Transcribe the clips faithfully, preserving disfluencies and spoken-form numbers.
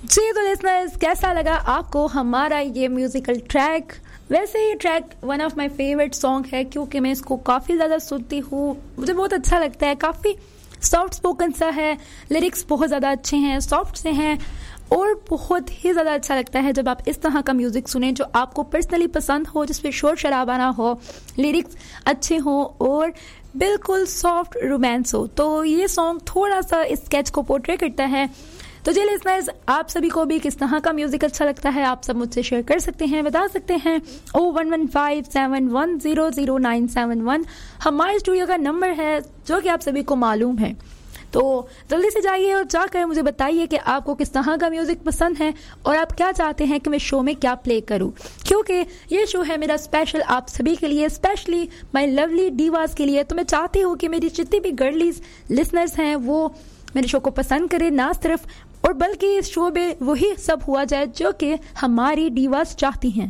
जी तो लिसनर्स, कैसा लगा आपको हमारा ये म्यूजिकल ट्रैक? वैसे ये track one of my favourite song है क्योंकि मैं इसको काफ़ी ज़्यादा सुनती हूँ, मुझे बहुत अच्छा लगता है। काफ़ी सॉफ्ट स्पोकन सा है, लिरिक्स बहुत ज़्यादा अच्छे हैं, सॉफ्ट से हैं और बहुत ही ज़्यादा अच्छा लगता है जब आप इस तरह का म्यूज़िक सुने जो आपको पर्सनली पसंद हो, जिसमें शोर शराबा ना हो, लिरिक्स अच्छे हों और बिल्कुल सॉफ्ट रोमांस हो। तो ये सॉन्ग थोड़ा सा इस स्केच को पोर्ट्रे करता है। तो जी लिसनर्स, आप सभी को भी किस तरह का म्यूजिक अच्छा लगता है आप सब मुझसे शेयर कर सकते हैं, बता सकते हैं। ओ one one five seven one zero zero nine seven one हमारे स्टूडियो का नंबर है जो कि आप सभी को मालूम है। तो जल्दी से जाइए और जाकर मुझे बताइए कि आपको किस तरह का म्यूजिक पसंद है और आप क्या चाहते हैं कि मैं शो में क्या प्ले करूं, क्योंकि ये शो है मेरा स्पेशल आप सभी के लिए, स्पेशली माय लवली डीवास के लिए। तो मैं चाहती हूँ कि मेरी जितनी भी गर्लीज लिसनर्स हैं वो मेरे शो को पसंद करें, ना सिर्फ और बल्कि इस शो में वही सब हुआ जाए जो कि हमारी डीवास चाहती हैं।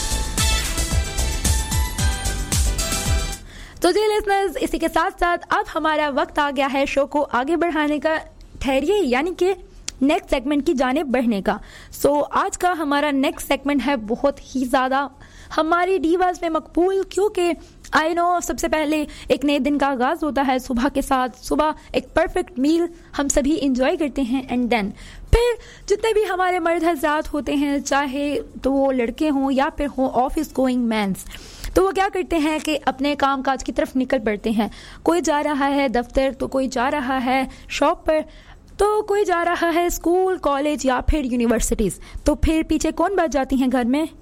तो जी लिसनर्स, इसी के साथ साथ अब हमारा वक्त आ गया है शो को आगे बढ़ाने का, ठहरिए यानी कि नेक्स्ट सेगमेंट की जाने बढ़ने का। सो so, आज का हमारा नेक्स्ट सेगमेंट है बहुत ही ज़्यादा हमारी डीवास में मकबूल, क्योंकि आई नो सबसे पहले एक नए दिन का आगाज़ होता है सुबह के साथ। सुबह एक परफेक्ट मील हम सभी इंजॉय करते हैं एंड देन फिर जितने भी हमारे मर्द हज़रात होते हैं, चाहे तो वो लड़के हों या फिर हों ऑफिस गोइंग मैंस, तो वो क्या करते हैं कि अपने काम काज की तरफ निकल पड़ते हैं। कोई जा रहा है दफ्तर, तो कोई जा रहा है शॉप पर, तो कोई जा रहा है स्कूल कॉलेज या फिर यूनिवर्सिटीज़। तो फिर पीछे कौन बच जाती हैं घर में?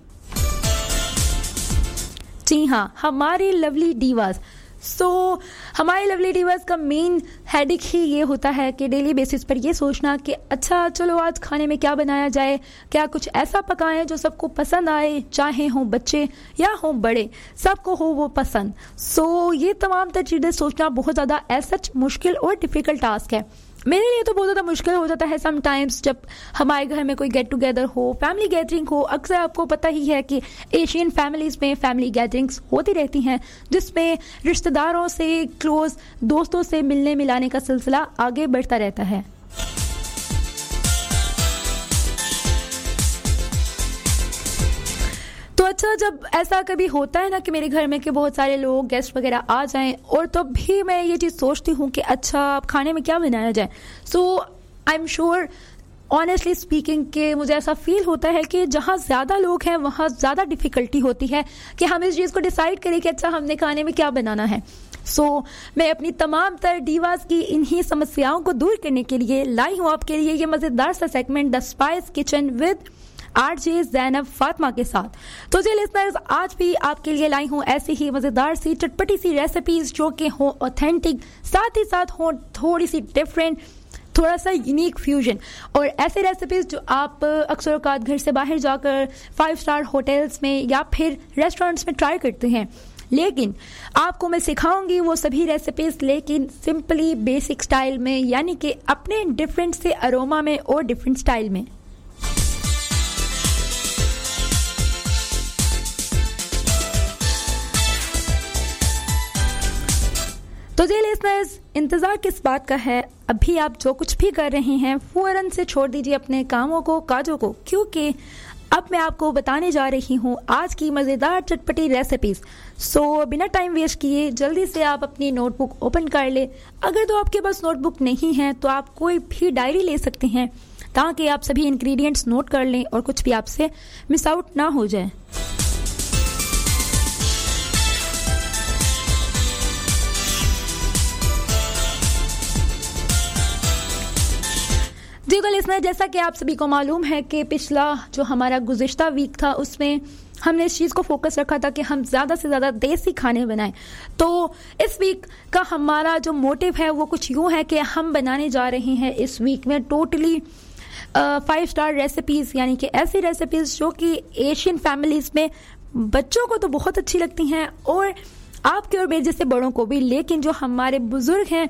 जी हाँ, हमारी लवली डीवास। सो so, हमारी लवली डीवास का मेन हेडिक ही ये होता है कि डेली बेसिस पर ये सोचना कि अच्छा चलो आज खाने में क्या बनाया जाए, क्या कुछ ऐसा पकाएं जो सबको पसंद आए, चाहे हों बच्चे या हों बड़े, सबको हो वो पसंद। सो so, ये तमाम तर चीज़ें सोचना बहुत ज़्यादा सच मुश्किल और डिफ़िकल्ट टास्क है। मेरे लिए तो बहुत ज़्यादा मुश्किल हो जाता है समटाइम्स जब हमारे घर में कोई गेट टुगेदर हो, फैमिली गैदरिंग हो। अक्सर आपको पता ही है कि एशियन फैमिलीज़ में फैमिली गैदरिंग्स होती रहती हैं जिसमें रिश्तेदारों से, क्लोज दोस्तों से मिलने मिलाने का सिलसिला आगे बढ़ता रहता है। तो अच्छा, जब ऐसा कभी होता है ना कि मेरे घर में कि बहुत सारे लोग गेस्ट वगैरह आ जाएं और तब तो भी मैं ये चीज़ सोचती हूँ कि अच्छा अब खाने में क्या बनाया जाए। सो I am sure honestly speaking कि मुझे ऐसा फील होता है कि जहाँ ज़्यादा लोग हैं वहाँ ज़्यादा डिफ़िकल्टी होती है कि हम इस चीज़ को डिसाइड करें कि अच्छा हमने खाने में क्या बनाना है। सो so, मैं अपनी तमाम तर डीवास की इन्हीं समस्याओं को दूर करने के लिए लाई हूँ आपके लिए ये मज़ेदार सा segment the spice kitchen with RJ Zainab Fatima के साथ। तो जी लिसनर्स, आज भी आपके लिए लाई हूँ ऐसी ही मज़ेदार सी चटपटी सी रेसिपीज़ जो कि हों ऑथेंटिक, साथ ही साथ हों थोड़ी सी डिफरेंट, थोड़ा सा यूनिक फ्यूजन। और ऐसे रेसिपीज़ जो आप अक्सर औकात घर से बाहर जाकर फाइव स्टार होटल्स में या फिर रेस्टोरेंट्स में ट्राई करते हैं, लेकिन आपको मैं सिखाऊंगी वो सभी रेसिपीज़ लेकिन सिंपली बेसिक स्टाइल में, यानी कि अपने डिफरेंट से अरोमा में और डिफरेंट स्टाइल में। तो जी लिसनर्स, इंतज़ार किस बात का है? अभी आप जो कुछ भी कर रहे हैं फौरन से छोड़ दीजिए अपने कामों को, काजों को, क्योंकि अब मैं आपको बताने जा रही हूँ आज की मज़ेदार चटपटी रेसिपीज़। सो बिना टाइम वेस्ट किए जल्दी से आप अपनी नोटबुक ओपन कर ले। अगर तो आपके पास नोटबुक नहीं है तो आप कोई भी डायरी ले सकते हैं ताकि आप सभी इंग्रेडिएंट्स नोट कर लें और कुछ भी आपसे मिस आउट ना हो जाए। जी तो लिसनर, जैसा कि आप सभी को मालूम है कि पिछला जो हमारा गुज़िश्ता वीक था उसमें हमने इस चीज़ को फोकस रखा था कि हम ज़्यादा से ज़्यादा देसी खाने बनाएं। तो इस वीक का हमारा जो मोटिव है वो कुछ यूँ है कि हम बनाने जा रहे हैं इस वीक में टोटली फाइव स्टार रेसिपीज़, यानी कि ऐसी रेसिपीज़ जो कि एशियन फैमिलीज़ में बच्चों को तो बहुत अच्छी लगती हैं और आपके और मेरे जैसे बड़ों को भी, लेकिन जो हमारे बुजुर्ग हैं